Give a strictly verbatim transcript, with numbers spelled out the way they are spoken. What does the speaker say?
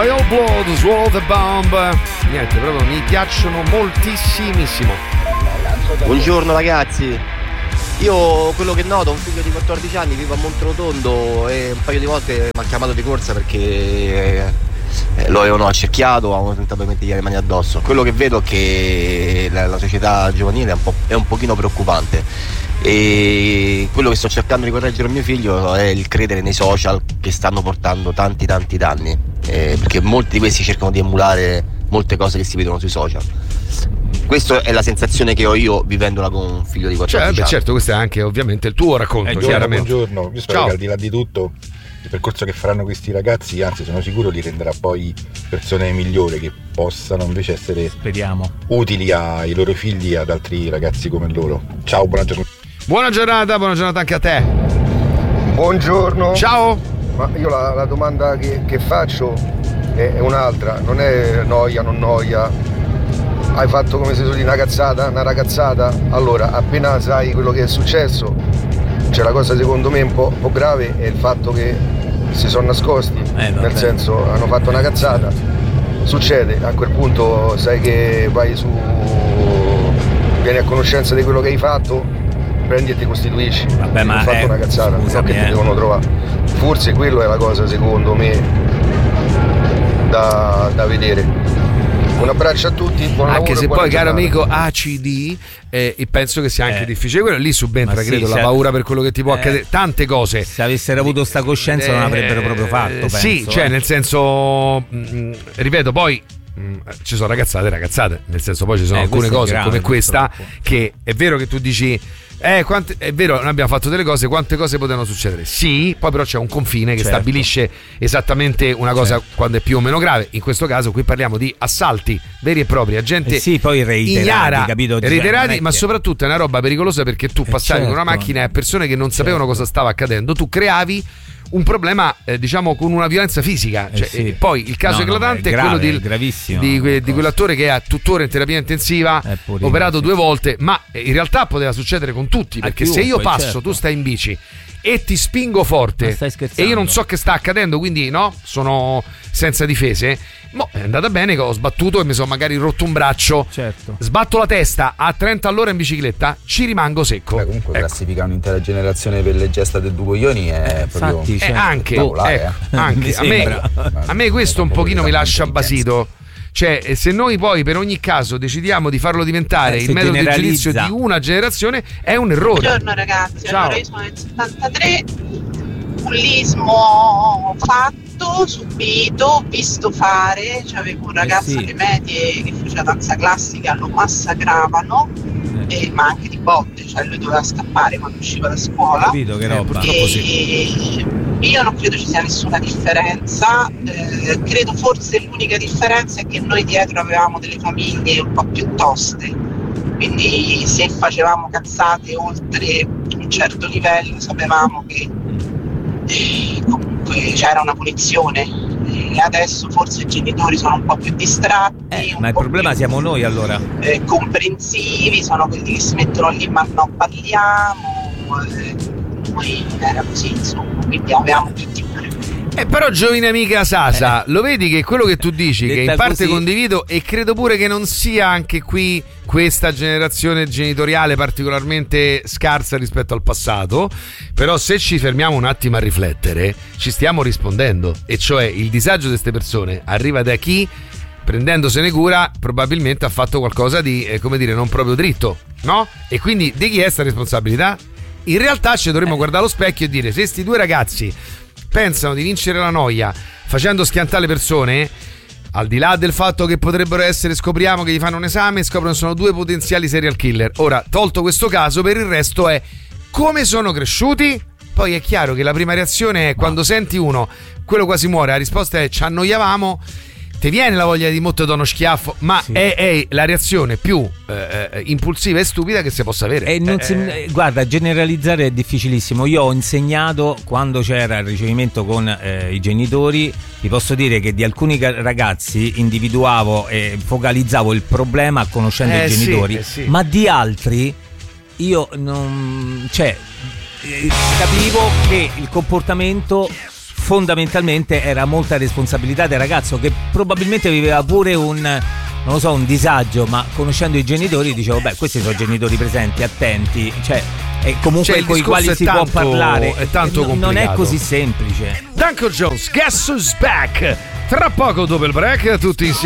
Royal Blood, Swallow the Bomb. Niente, proprio mi piacciono moltissimissimo. Buongiorno ragazzi. Io quello che noto, un figlio di quattordici anni, vivo a Monterotondo e un paio di volte mi ha chiamato di corsa perché eh, lo avevano accerchiato, avevano tentato di mettergli le mani addosso. Quello che vedo è che la, la società giovanile è un po', è un pochino preoccupante e quello che sto cercando di correggere a mio figlio è il credere nei social che stanno portando tanti tanti danni, eh, perché molti di questi cercano di emulare molte cose che si vedono sui social. Questa è la sensazione che ho io vivendola con un figlio di quattordici cioè, beh, anni. Certo, questo è anche ovviamente il tuo racconto. Eh, chiaramente. Buongiorno, io spero Ciao. che al di là di tutto il percorso che faranno questi ragazzi, anzi sono sicuro, li renderà poi persone migliori che possano invece essere Speriamo. utili ai loro figli e ad altri ragazzi come loro. Ciao, buona giornata. Buona giornata, buona giornata anche a te. Buongiorno. Ciao. Ma io la, la domanda che, che faccio è, è un'altra, non è noia, non noia. Hai fatto, come si suol dire, una cazzata, una ragazzata? Allora, appena sai quello che è successo, cioè la cosa secondo me un po', un po' grave è il fatto che si sono nascosti, eh, nel senso hanno fatto una cazzata. Succede, a quel punto sai che vai su, vieni a conoscenza di quello che hai fatto, prendi e ti costituisci. Vabbè, ho ma fatto è, una cazzata, scusami, che ti eh. devono trovare. Forse quello è la cosa secondo me da, da vedere. Un abbraccio a tutti, buon Anche lavoro, se buona poi, caro giornata. amico, A C D, eh, e penso che sia anche Eh. difficile quello. Lì subentra, Ma sì, credo, la certo. paura per quello che ti può Eh. accadere. Tante cose. Se avessero avuto sta coscienza non avrebbero proprio fatto, Eh, penso, sì, cioè eh. nel senso, mh, ripeto, poi mh, ci sono ragazzate e ragazzate, nel senso poi ci sono Eh, alcune questo è cose grave, come questa purtroppo. che è vero che tu dici eh, quante, è vero, noi abbiamo fatto delle cose, quante cose potevano succedere? Sì, poi però c'è un confine che Certo. stabilisce esattamente una cosa Certo. quando è più o meno grave. In questo caso qui parliamo di assalti veri e propri a gente Eh sì, poi reiterati, ignara, capito? Cioè, reiterati, non è ma che- soprattutto è una roba pericolosa perché tu Eh, passavi con una certo. macchina e a persone che non sapevano Certo. cosa stava accadendo, tu creavi un problema, eh, diciamo, con una violenza fisica. Eh Cioè, sì. e poi il caso No, no, eclatante è è, grave, quello di, è gravissimo, di, que- di cosa. quell'attore che è tuttora in terapia intensiva, È purino, operato sì. due volte, ma eh, in realtà poteva succedere con tutti, A perché se io chiunque, passo, certo. tu stai in bici e ti spingo forte Ma stai scherzando? e io non so che sta accadendo, quindi no, sono senza difese. Mo è andata bene che ho sbattuto e mi sono magari rotto un braccio. Certo. Sbatto la testa a trenta all'ora in bicicletta, ci rimango secco. Beh, comunque Ecco. classificare un'intera generazione per le gesta del due coglioni è proprio Infatti, Eh, cioè, anche, boh, là, ecco, eh. anche. Mi a, me, sembra. a me questo un pochino mi lascia basito. Cioè, eh, se noi poi per ogni caso decidiamo di farlo diventare Eh, il se metodo di generalizza. giudizio di una generazione, è un errore. Buongiorno ragazzi, Ciao. allora io sono del settantatré, bullismo fatto, subito, visto fare, cioè avevo un ragazzo sì. alle medie che faceva danza classica, lo massacravano, Eh. eh, ma anche di botte, cioè lui doveva scappare quando usciva da scuola. Capito che Eh, roba? purtroppo E io non credo ci sia nessuna differenza, eh, credo forse l'unica differenza è che noi dietro avevamo delle famiglie un po' più toste, quindi se facevamo cazzate oltre un certo livello sapevamo che eh, comunque c'era una punizione. E adesso forse i genitori sono un po' più distratti, Eh, un ma il po' problema più, siamo noi allora. eh, comprensivi, sono quelli che si mettono lì ma no parliamo, eh, noi era così insomma, quindi avevamo più timore. Eh, però giovine amica Sasa, lo vedi che quello che tu dici, che Detta in parte così- condivido, e credo pure che non sia anche qui questa generazione genitoriale particolarmente scarsa rispetto al passato, però se ci fermiamo un attimo a riflettere ci stiamo rispondendo, e cioè il disagio di queste persone arriva da chi, prendendosene cura, probabilmente ha fatto qualcosa di, eh, come dire, non proprio dritto, no? E quindi di chi è sta responsabilità? In realtà ci dovremmo guardare allo specchio e dire: se sti due ragazzi pensano di vincere la noia facendo schiantare le persone, al di là del fatto che potrebbero essere, scopriamo che gli fanno un esame e scoprono che sono due potenziali serial killer. Ora, tolto questo caso, per il resto è come sono cresciuti. Poi è chiaro che la prima reazione è quando senti uno, quello quasi muore, la risposta è ci annoiavamo, ti viene la voglia di mettere uno schiaffo, ma Sì. è, è la reazione più eh, eh, impulsiva e stupida che si possa avere. E non Eh, si- eh, guarda, generalizzare è difficilissimo. Io ho insegnato quando c'era il ricevimento con eh, i genitori. Vi posso dire che di alcuni ca- ragazzi individuavo e focalizzavo il problema conoscendo Eh i sì, genitori, eh sì. ma di altri io non, cioè, eh, capivo che il comportamento fondamentalmente era molta responsabilità del ragazzo, che probabilmente viveva pure un, non lo so, un disagio, ma conoscendo i genitori dicevo, beh, questi sono genitori presenti, attenti, cioè e comunque cioè, con i quali si tanto, può parlare. È tanto non, non è così semplice. Danko Jones, Guess Who's Back? Tra poco dopo il break, tutti insieme.